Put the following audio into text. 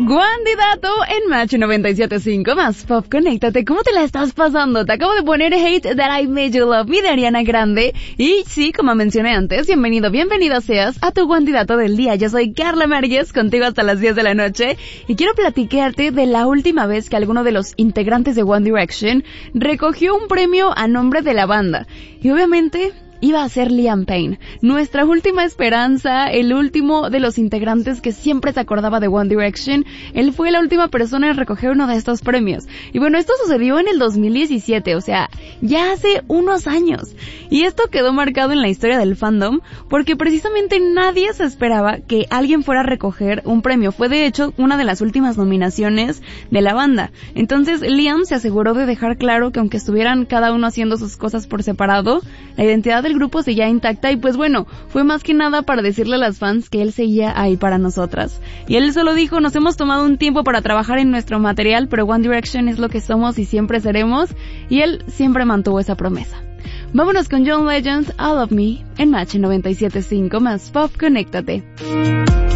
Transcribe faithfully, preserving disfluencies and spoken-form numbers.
Candidato en Match noventa y siete punto cinco más Pop, conéctate. ¿Cómo te la estás pasando? Te acabo de poner Hate That I Made You Love Me de Ariana Grande. Y sí, como mencioné antes, bienvenido, bienvenida seas a tu candidato del día. Yo soy Carla Márquez, contigo hasta las diez de la noche. Y quiero platicarte de la última vez que alguno de los integrantes de One Direction recogió un premio a nombre de la banda. Y obviamente iba a ser Liam Payne, nuestra última esperanza, el último de los integrantes que siempre se acordaba de One Direction. Él fue la última persona en recoger uno de estos premios. Y bueno, esto sucedió en el dos mil diecisiete, o sea, ya hace unos años. Y esto quedó marcado en la historia del fandom, porque precisamente nadie se esperaba que alguien fuera a recoger un premio. Fue de hecho una de las últimas nominaciones de la banda. Entonces Liam se aseguró de dejar claro que aunque estuvieran cada uno haciendo sus cosas por separado, la identidad del grupo seguía intacta. Y pues bueno, fue más que nada para decirle a las fans que él seguía ahí para nosotras. Y él solo dijo: nos hemos tomado un tiempo para trabajar en nuestro material, pero One Direction es lo que somos y siempre seremos. Y él siempre mantuvo esa promesa. Vámonos con John Legend, All of Me, en Match noventa y siete punto cinco más Pop, conéctate.